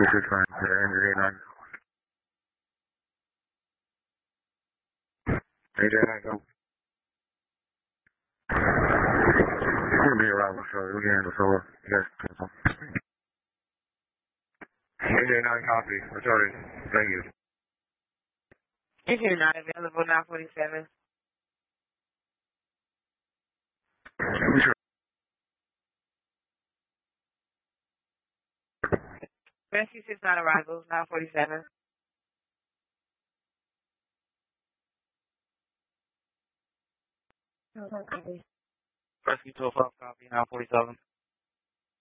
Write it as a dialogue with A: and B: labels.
A: This is fine. Engine 9. AJ 9, go. It's going to be around, so we're getting the solar. Yes, cancel. AJ 9 copy. Returning. Thank you.
B: If you're not available, 947.
A: Sure.
B: Rescue 6 not arrivals, 947. Rescue 12 copy, 947.